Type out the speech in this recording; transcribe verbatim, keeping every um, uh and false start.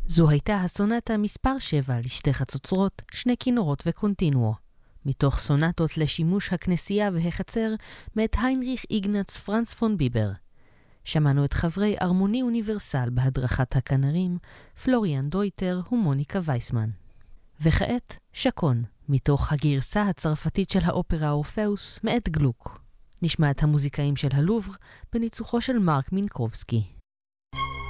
זו הייתה הסונטה מספר שבע לשתי חצוצרות, שני כינורות וקונטינואו, מתוך סונטות לשימוש הכנסייה והחצר, מאת היינריך איגנץ פרנץ פון ביבר. שמענו את חברי ארמוני אוניברסל בהדרכת הכנרים, פלוריאן דויטר ומוניקה וייסמן. וכעת, שקון, מתוך הגרסה הצרפתית של האופרה אורפאוס, מאת גלוק. נשמע את המוזיקאים של הלובר בניצוחו של מרק מינקובסקי.